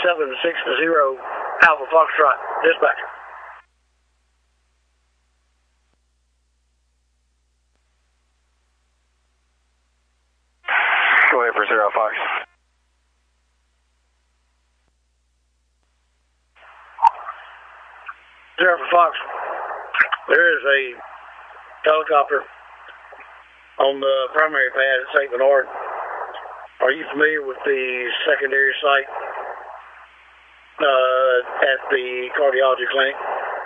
760 Alpha Foxtrot, dispatcher. Go ahead for 0 Fox. Zero for Fox. There is a helicopter on the primary pad at St. Bernard. Are you familiar with the secondary site at the cardiology clinic?